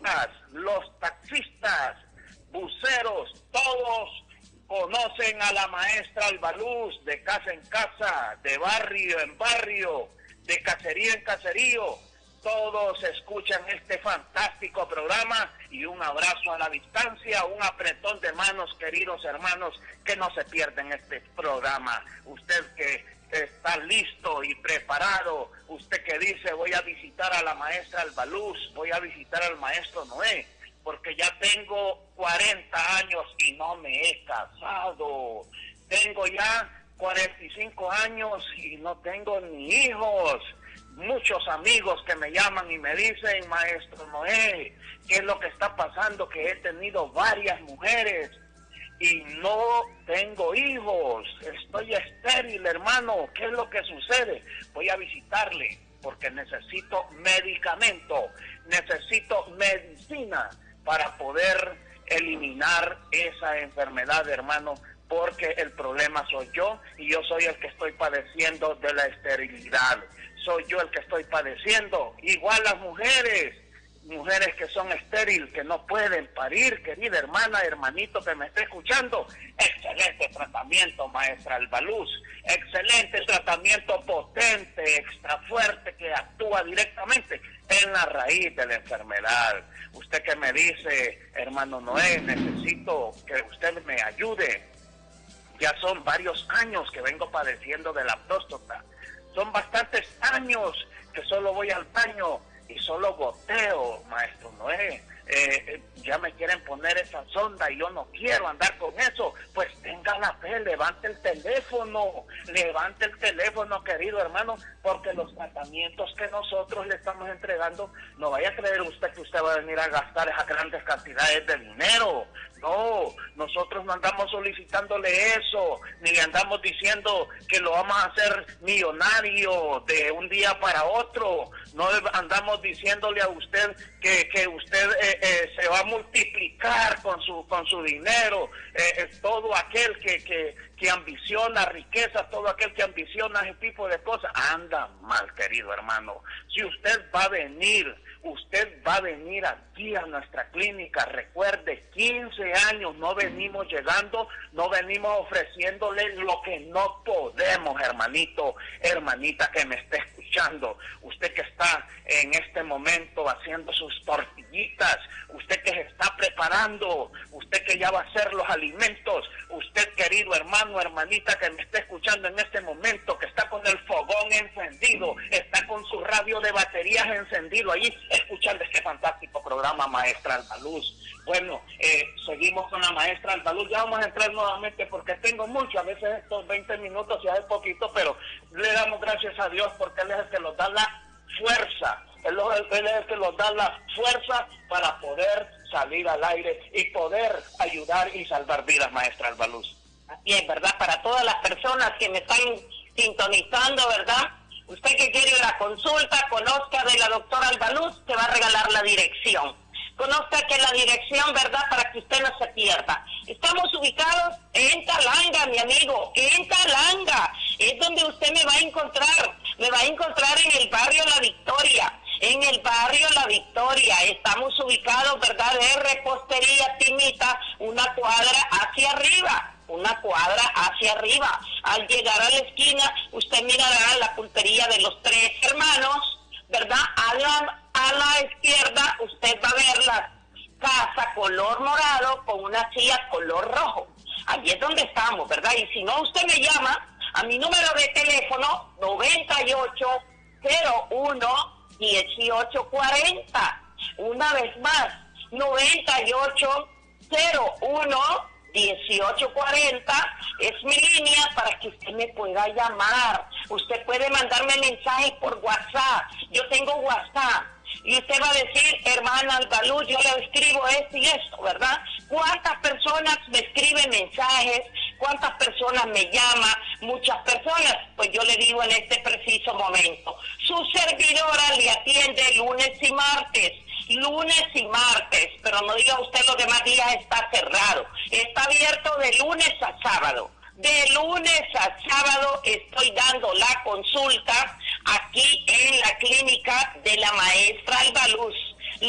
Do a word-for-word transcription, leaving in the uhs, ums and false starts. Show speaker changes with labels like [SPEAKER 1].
[SPEAKER 1] turistas, los taxistas, buceros, todos conocen a la maestra Albaluz, de casa en casa, de barrio en barrio, de caserío en caserío. Todos escuchan este fantástico programa y un abrazo a la distancia, un apretón de manos, queridos hermanos, que no se pierden este programa. Usted que está listo y preparado, usted que dice voy a visitar a la maestra Albaluz, voy a visitar al maestro Noé, porque ya tengo cuarenta años y no me he casado. Tengo ya cuarenta y cinco años y no tengo ni hijos. Muchos amigos que me llaman y me dicen, maestro Noé, ¿qué es lo que está pasando? Que he tenido varias mujeres y no tengo hijos. Estoy estéril, hermano. ¿Qué es lo que sucede? Voy a visitarle porque necesito medicamento, necesito medicina para poder eliminar esa enfermedad, hermano, porque el problema soy yo y yo soy el que estoy padeciendo de la esterilidad. Soy yo el que estoy padeciendo. Igual las mujeres, mujeres que son estériles, que no pueden parir, querida hermana, hermanito que me esté escuchando. Excelente tratamiento, maestra Albaluz. Excelente tratamiento potente, extra fuerte, que actúa directamente en la raíz de la enfermedad. Usted que me dice, hermano Noé, necesito que usted me ayude. Ya son varios años que vengo padeciendo de la próstata. Son bastantes años que solo voy al baño y solo goteo, maestro Noé. Eh, ya me quieren poner esa sonda y yo no quiero andar con eso. Pues tenga la fe, levante el teléfono, levante el teléfono, querido hermano, porque los tratamientos que nosotros le estamos entregando, no vaya a creer usted que usted va a venir a gastar esas grandes cantidades de dinero. No, nosotros no andamos solicitándole eso, ni le andamos diciendo que lo vamos a hacer millonario de un día para otro. No andamos diciéndole a usted que, que usted eh, eh, se va a multiplicar con su con su dinero. Eh, eh, todo aquel que, que, que ambiciona riqueza, todo aquel que ambiciona ese tipo de cosas, anda mal, querido hermano. Si usted va a venir, usted va a venir aquí a nuestra clínica, recuerde, quince años no venimos llegando, no venimos ofreciéndole lo que no podemos, hermanito, hermanita que me esté escuchando. Usted que está en este momento haciendo sus tortillitas, usted que se está preparando, usted que ya va a hacer los alimentos, usted querido hermano, hermanita que me esté escuchando en este momento, que está con el fogón encendido, está con su radio de baterías encendido ahí, escuchando este fantástico programa, maestra Albaluz. Bueno, eh, seguimos con la maestra Albaluz. Ya vamos a entrar nuevamente porque tengo mucho, a veces estos veinte minutos ya es poquito, pero le damos gracias a Dios porque Él es el que nos da la fuerza. Él, él es el que nos da la fuerza para poder salir al aire y poder ayudar y salvar vidas, maestra Albaluz.
[SPEAKER 2] Así es, ¿verdad? Para todas las personas que me están sintonizando, ¿verdad? Usted que quiere la consulta, conozca de la doctora Albaluz, te va a regalar la dirección. Conozca que la dirección, ¿verdad? Para que usted no se pierda. Estamos ubicados en Talanga, mi amigo, en Talanga. Es donde usted me va a encontrar. Me va a encontrar en el barrio La Victoria. En el barrio La Victoria. Estamos ubicados, ¿verdad? De Repostería Timita, una cuadra hacia arriba. Una cuadra hacia arriba. Al llegar a la esquina, usted mirará la pulpería de los Tres Hermanos, ¿verdad? A la, a la izquierda usted va a ver la casa color morado con una silla color rojo. Allí es donde estamos, ¿verdad? Y si no, usted me llama a mi número de teléfono noventa y ocho cero uno dieciocho cuarenta. Una vez más, noventa y ocho cero uno dieciocho cuarenta es mi línea para que usted me pueda llamar. Usted puede mandarme mensajes por WhatsApp. Yo tengo WhatsApp. Y usted va a decir, hermana Albaluz, yo le escribo esto y esto, ¿verdad? ¿Cuántas personas me escriben mensajes? ¿Cuántas personas me llaman? Muchas personas. Pues yo le digo en este preciso momento, su servidora le atiende lunes y martes. Lunes y martes, pero no diga usted los demás días está cerrado. Está abierto de lunes a sábado. De lunes a sábado estoy dando la consulta aquí en la clínica de la maestra Albaluz.